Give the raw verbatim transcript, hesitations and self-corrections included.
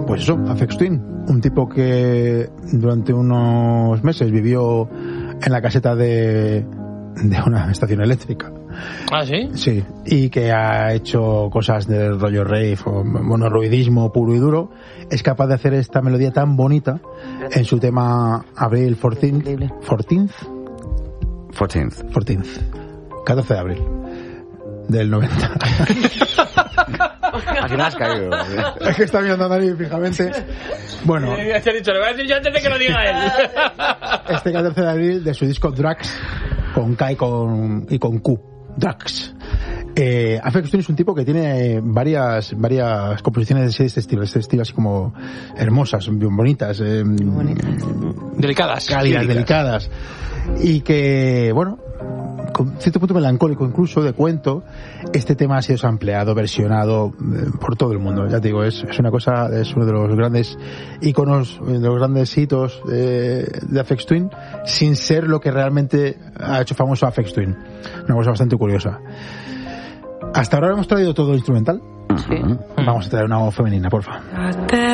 pues eso, Aphex Twin, un tipo que durante unos meses vivió en la caseta de, de una estación eléctrica. ¿Ah, sí? Sí, y que ha hecho cosas del rollo rave o monorruidismo puro y duro. Es capaz de hacer esta melodía tan bonita en su tema Abril catorce. catorce. catorce. catorce de abril del noventa. Aquí no has caído. Es que está mirando a Dani fijamente. Bueno, Ya te he dicho, le voy a decir yo antes de que lo diga él. este catorce de abril de su disco Drax, con K y con, y con Q, Drax. Eh, Aphex Twin es un tipo que tiene varias varias composiciones de este estilo, este estilo así como hermosas, bien bonitas, eh, Delicadas. cálidas, delicadas, y que, bueno, con cierto punto melancólico incluso, de cuento. Este tema ha sido sampleado, versionado eh, por todo el mundo, ya te digo, es, es una cosa, es uno de los grandes iconos, de los grandes hitos eh, de Aphex Twin, sin ser lo que realmente ha hecho famoso a Aphex Twin. Una cosa bastante curiosa. Hasta ahora hemos traído todo instrumental. Sí. Vamos a traer una voz femenina, porfa.